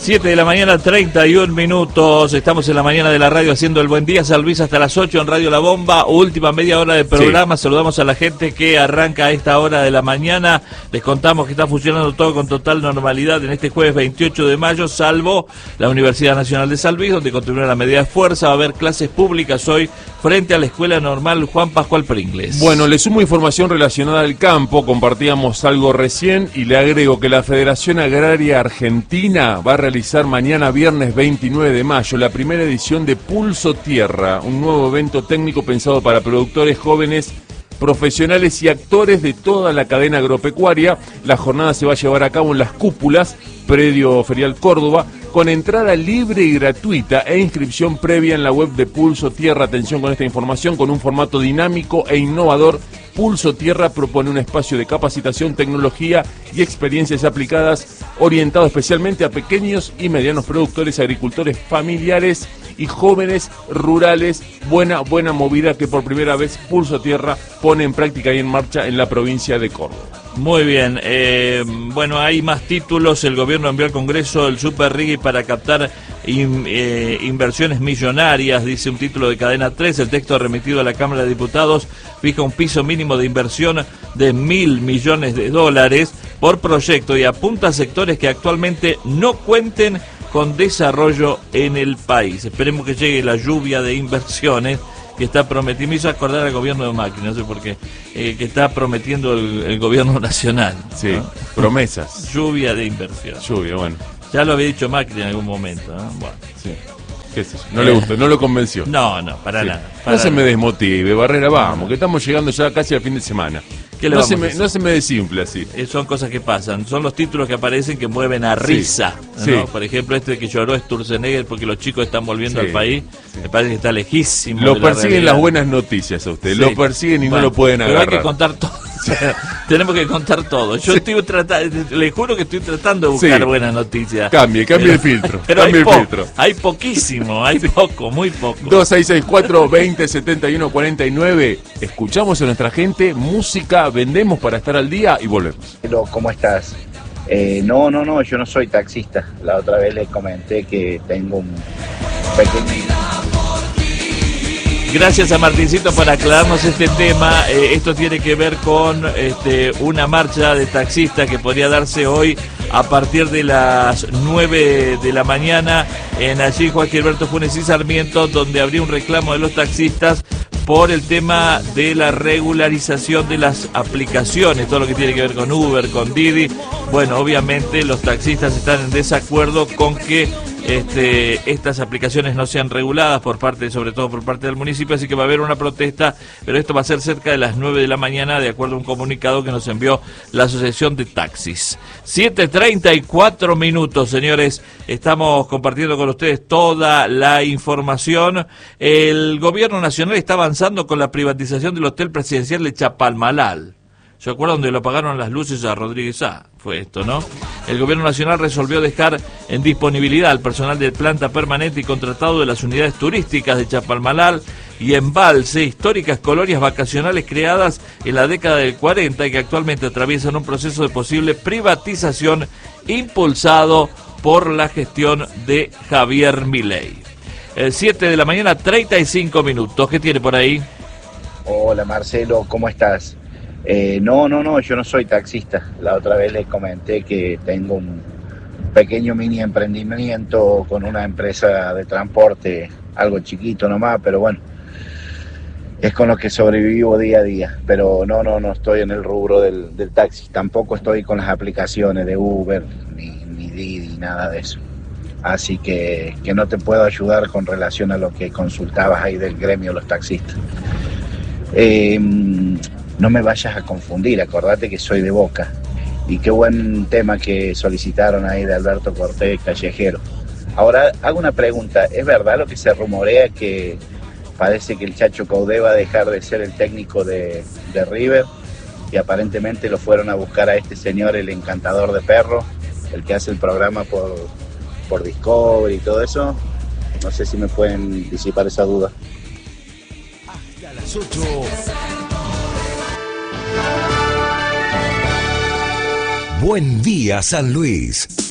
7 de la mañana, 31 minutos. Estamos en la mañana de la radio haciendo el Buen Día San Luis hasta las 8 en Radio La Bomba. Última media hora de programa. Sí. Saludamos a la gente que arranca a esta hora de la mañana. Les contamos que está funcionando todo con total normalidad en este jueves 28 de mayo, salvo la Universidad Nacional de San Luis, donde continúa la medida de fuerza. Va a haber clases públicas hoy frente a la Escuela Normal Juan Pascual Pringles. Bueno, le sumo información relacionada al campo. Compartíamos algo recién y le agrego que la Federación Agraria Argentina va a realizar mañana viernes 29 de mayo la primera edición de Pulso Tierra, un nuevo evento técnico pensado para productores jóvenes, profesionales y actores de toda la cadena agropecuaria. La jornada se va a llevar a cabo en Las Cúpulas, predio Ferial Córdoba, con entrada libre y gratuita e inscripción previa en la web de Pulso Tierra. Atención con esta información, con un formato dinámico e innovador. Pulso Tierra propone un espacio de capacitación, tecnología y experiencias aplicadas orientado especialmente a pequeños y medianos productores, agricultores familiares y jóvenes rurales. Buena movida que por primera vez Pulso Tierra pone en práctica y en marcha en la provincia de Córdoba. Muy bien, bueno, hay más títulos. El gobierno envió al Congreso el Super Rigui para captar inversiones millonarias, dice un título de Cadena 3. El texto remitido a la Cámara de Diputados fija un piso mínimo de inversión de $1.000 millones por proyecto y apunta a sectores que actualmente no cuenten con desarrollo en el país. Esperemos que llegue la lluvia de inversiones que está prometiendo. Me hizo acordar al gobierno de Macri, no sé por qué, que está prometiendo el gobierno nacional. Sí, ¿no? Promesas. Lluvia de inversión. Lluvia, bueno. Ya lo había dicho Macri en algún momento, ¿no? Bueno. Sí. ¿Qué es eso? No le gustó, no lo convenció. No, para nada. No se me desmotive, Barrera, vamos, que estamos llegando ya casi al fin de semana. No se me desimple así. Son cosas que pasan, son los títulos que aparecen que mueven a risa, sí, ¿no? Sí. Por ejemplo, este de que lloró Sturzenegger porque los chicos están volviendo al país, me parece que está lejísimo. Lo persiguen las buenas noticias a usted, lo persiguen y no lo pueden agarrar. Pero hay que contar todo. Tenemos que contar todo. Yo estoy tratando, le juro que estoy tratando de buscar buenas noticias. Cambie el filtro. Pero hay poquísimo, hay poco, muy poco. 2664-2071-49. Escuchamos a nuestra gente, música, vendemos para estar al día y volvemos. ¿Cómo estás? No, yo no soy taxista. La otra vez les comenté que tengo un pequeño... Gracias a Martincito por aclararnos este tema. Esto tiene que ver con una marcha de taxistas que podría darse hoy a partir de las 9 de la mañana en allí Juan Gilberto Funes y Sarmiento, donde habría un reclamo de los taxistas por el tema de la regularización de las aplicaciones, todo lo que tiene que ver con Uber, con Didi. Bueno, obviamente los taxistas están en desacuerdo con que estas aplicaciones no sean reguladas sobre todo por parte del municipio, así que va a haber una protesta, pero esto va a ser cerca de las 9 de la mañana, de acuerdo a un comunicado que nos envió la Asociación de Taxis. 7:34 minutos, señores, estamos compartiendo con ustedes toda la información. El gobierno nacional está avanzando con la privatización del Hotel Presidencial de Chapalmalal. ¿Se acuerdan donde lo apagaron las luces a Rodríguez A? Fue esto, ¿no? El gobierno nacional resolvió dejar en disponibilidad al personal de planta permanente y contratado de las unidades turísticas de Chapalmalal y Embalse, históricas colonias vacacionales creadas en la década del 40 y que actualmente atraviesan un proceso de posible privatización impulsado por la gestión de Javier Milei. 7 de la mañana, 35 minutos. ¿Qué tiene por ahí? Hola Marcelo, ¿cómo estás? No, yo no soy taxista. La otra vez les comenté que tengo un pequeño mini emprendimiento con una empresa de transporte, algo chiquito nomás, pero bueno, es con lo que sobrevivo día a día. Pero no estoy en el rubro del taxi, tampoco estoy con las aplicaciones de Uber, ni Didi, nada de eso. Así que no te puedo ayudar con relación a lo que consultabas ahí del gremio de los taxistas. No me vayas a confundir, acordate que soy de Boca. Y qué buen tema que solicitaron ahí de Alberto Cortés Callejero. Ahora, hago una pregunta, ¿es verdad lo que se rumorea que parece que el Chacho Caudé va a dejar de ser el técnico de River? Y aparentemente lo fueron a buscar a este señor, el encantador de perros, el que hace el programa por Discovery y todo eso. No sé si me pueden disipar esa duda. Hasta las 8. Buen día, San Luis.